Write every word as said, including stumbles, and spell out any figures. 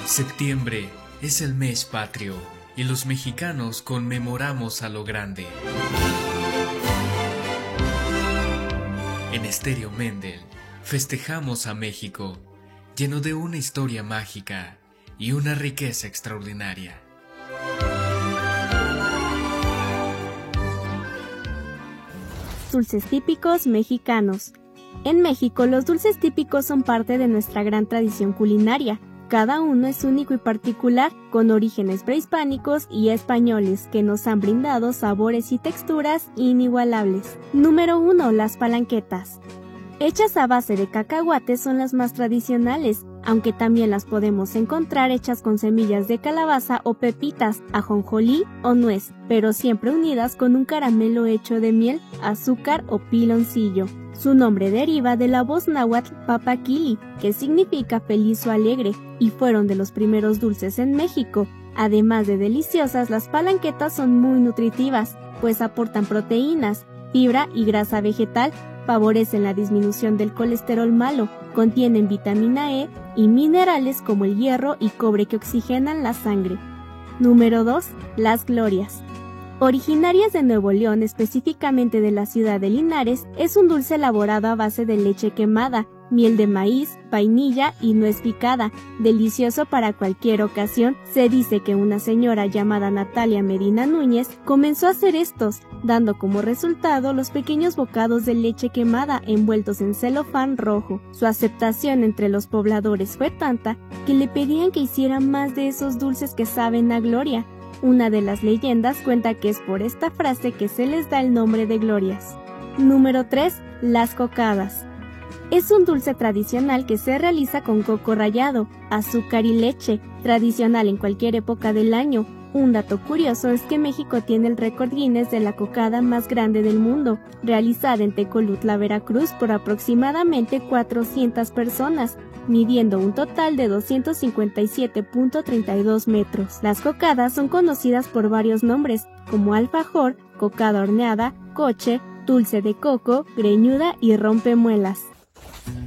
Septiembre es el mes patrio y los mexicanos conmemoramos a lo grande. En Estéreo Mendel festejamos a México, lleno de una historia mágica y una riqueza extraordinaria. Dulces típicos mexicanos. En México, los dulces típicos son parte de nuestra gran tradición culinaria. Cada uno es único y particular, con orígenes prehispánicos y españoles que nos han brindado sabores y texturas inigualables. Número uno. Las palanquetas. Hechas a base de cacahuates son las más tradicionales, aunque también las podemos encontrar hechas con semillas de calabaza o pepitas, ajonjolí o nuez, pero siempre unidas con un caramelo hecho de miel, azúcar o piloncillo. Su nombre deriva de la voz náhuatl papaquili, que significa feliz o alegre, y fueron de los primeros dulces en México. Además de deliciosas, las palanquetas son muy nutritivas, pues aportan proteínas, fibra y grasa vegetal, favorecen la disminución del colesterol malo, contienen vitamina E y minerales como el hierro y cobre que oxigenan la sangre. Número dos. Las glorias. Originarias de Nuevo León, específicamente de la ciudad de Linares, es un dulce elaborado a base de leche quemada, miel de maíz, vainilla y nuez picada, delicioso para cualquier ocasión. Se dice que una señora llamada Natalia Medina Núñez comenzó a hacer estos, dando como resultado los pequeños bocados de leche quemada envueltos en celofán rojo. Su aceptación entre los pobladores fue tanta que le pedían que hiciera más de esos dulces que saben a gloria. Una de las leyendas cuenta que es por esta frase que se les da el nombre de glorias. Número tres. Las cocadas. Es un dulce tradicional que se realiza con coco rallado, azúcar y leche, tradicional en cualquier época del año. Un dato curioso es que México tiene el récord Guinness de la cocada más grande del mundo, realizada en Tecolutla, Veracruz, por aproximadamente cuatrocientas personas, midiendo un total de doscientos cincuenta y siete punto treinta y dos metros. Las cocadas son conocidas por varios nombres, como alfajor, cocada horneada, coche, dulce de coco, greñuda y rompemuelas.